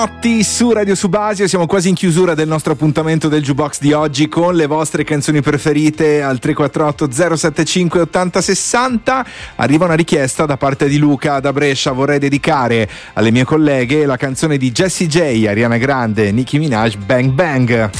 Su Radio Subasio siamo quasi in chiusura del nostro appuntamento del Jukebox di oggi con le vostre canzoni preferite al 348 075 80 60. Arriva una richiesta da parte di Luca da Brescia: vorrei dedicare alle mie colleghe la canzone di Jessie J, Ariana Grande, Nicki Minaj, Bang Bang.